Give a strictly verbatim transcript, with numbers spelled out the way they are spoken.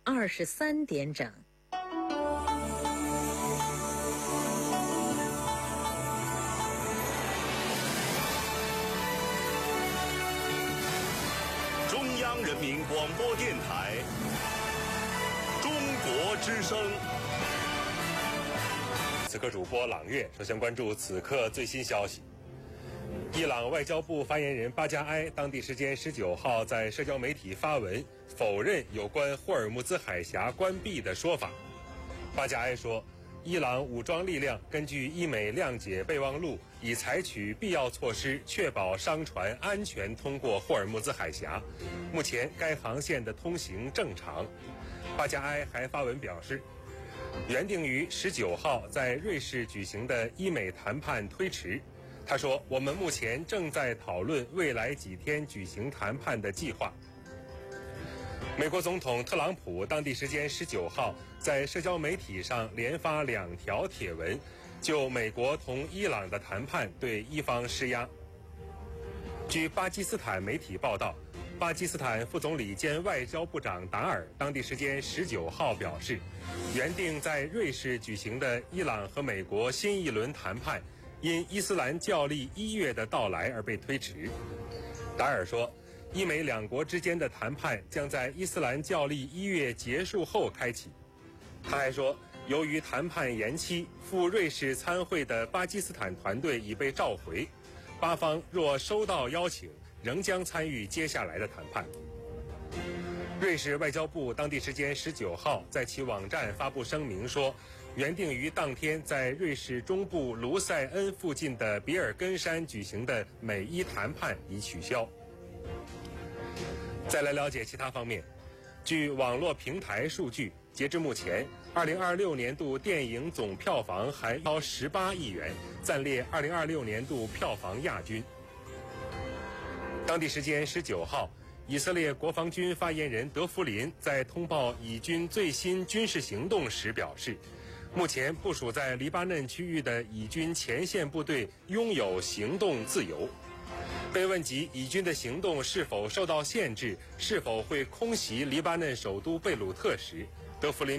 二十三点整。 中央人民广播电台中国之声。 此刻主播朗月首先关注此刻最新消息。伊朗外交部发言人巴加埃当地时间十九号在社交媒体发文否认有关霍尔木兹海峡关闭的说法。巴加埃说，伊朗武装力量根据伊美谅解备忘录，已采取必要措施确保商船安全通过霍尔木兹海峡，目前该航线的通行正常。巴加埃还发文表示，原定于十九号在瑞士举行的伊美谈判推迟。他说，我们目前正在讨论未来几天举行谈判的计划。美国总统特朗普当地时间十九号在社交媒体上连发两条帖文，就美国同伊朗的谈判对伊方施压。据巴基斯坦媒体报道，巴基斯坦副总理兼外交部长达尔当地时间十九号表示，原定在瑞士举行的伊朗和美国新一轮谈判因伊斯兰教历一月的到来而被推迟。达尔说，伊美两国之间的谈判将在伊斯兰教历一月结束后开启。他还说，由于谈判延期，赴瑞士参会的巴基斯坦团队已被召回，巴方若收到邀请，仍将参与接下来的谈判。瑞士外交部当地时间十九号在其网站发布声明说，原定于当天在瑞士中部卢塞恩附近的比尔根山举行的美伊谈判已取消。再来了解其他方面，据网络平台数据，截至目前，二零二六年度电影总票房还超十八亿元，暂列二零二六年度票房亚军。当地时间十九号，以色列国防军发言人德弗林在通报以军最新军事行动时表示，目前部署在黎巴嫩区域的以军前线部队拥有行动自由。被问及以军的行动是否受到限制，是否会空袭黎巴嫩首都贝鲁特时，德弗林